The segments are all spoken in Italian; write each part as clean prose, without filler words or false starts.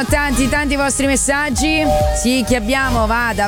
Sono tanti i vostri messaggi. Sì, chi abbiamo? Vada.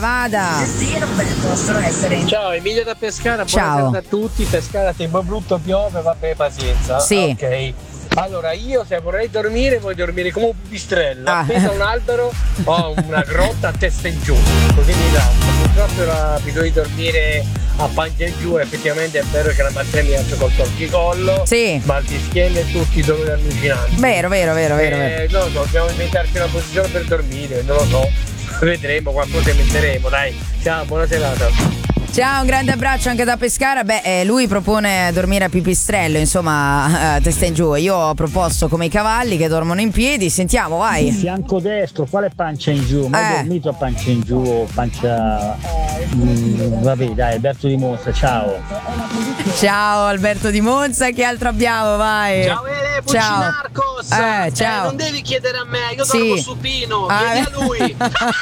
Ciao, Emilio da Pescara. Ciao. Buonasera a tutti. Pescara, tempo brutto, piove, vabbè, pazienza. Sì. Ok. Allora, io se vorrei dormire, voglio dormire come un pipistrello, appeso a un albero o una grotta a testa in giù, così mi rilasso. Purtroppo ho l'abitudine di dormire a pancia in giù, effettivamente è vero che la mattina mi alzo col torcicollo, sì, mal di schiena e tutti i dolori allucinanti. Vero. Non lo so, dobbiamo inventarci una posizione per dormire, non lo so, vedremo, qualcosa inventeremo, dai. Ciao, buona serata. Ciao, un grande abbraccio anche da Pescara. Lui propone dormire a pipistrello, insomma, testa in giù. Io ho proposto come i cavalli che dormono in piedi. Sentiamo, vai. Fianco destro, quale pancia in giù? Ma hai dormito a pancia in giù o pancia... vabbè, dai, Alberto di Monza, ciao. Ciao Alberto di Monza, che altro abbiamo? Vai. Ciao Ele, Puccinarcos. Ciao. Non devi chiedere a me, io dormo supino, chiedi a lui.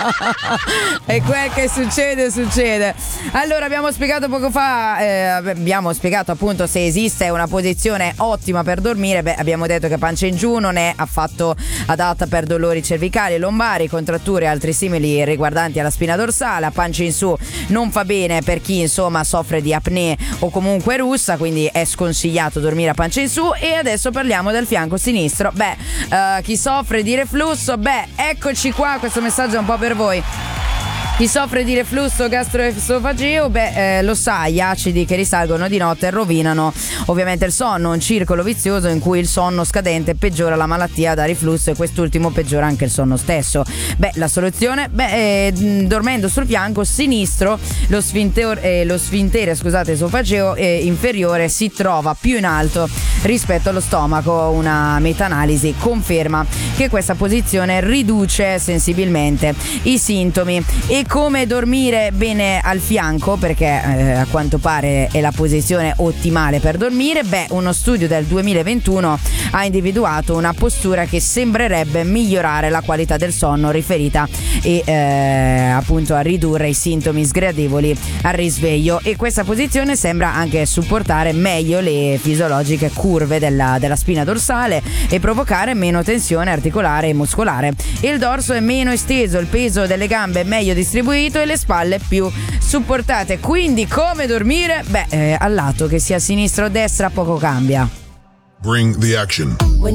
E quel che succede. Allora, abbiamo spiegato poco fa, abbiamo spiegato appunto se esiste una posizione ottima per dormire. Abbiamo detto che pancia in giù non è affatto adatta per dolori cervicali, lombari, contratture e altri simili riguardanti alla spina dorsale. A pancia in su non fa bene per chi insomma soffre di apnea o comunque russa, quindi è sconsigliato dormire a pancia in su. E adesso parliamo del fianco sinistro. Chi soffre di reflusso, eccoci qua, questo messaggio è un po' per voi. Chi soffre di reflusso gastroesofageo, lo sa, gli acidi che risalgono di notte rovinano ovviamente il sonno, un circolo vizioso in cui il sonno scadente peggiora la malattia da reflusso e quest'ultimo peggiora anche il sonno stesso. La soluzione? Dormendo sul fianco sinistro lo sfintere esofageo inferiore si trova più in alto rispetto allo stomaco. Una meta-analisi conferma che questa posizione riduce sensibilmente i sintomi. E come dormire bene al fianco, perché a quanto pare è la posizione ottimale per dormire? Uno studio del 2021 ha individuato una postura che sembrerebbe migliorare la qualità del sonno riferita e appunto a ridurre i sintomi sgradevoli al risveglio, e questa posizione sembra anche supportare meglio le fisiologiche curve della spina dorsale e provocare meno tensione articolare e muscolare. Il dorso è meno esteso, il peso delle gambe è meglio distribuito e le spalle più supportate. Quindi come dormire? Al lato che sia sinistro o destra poco cambia. Bring the action.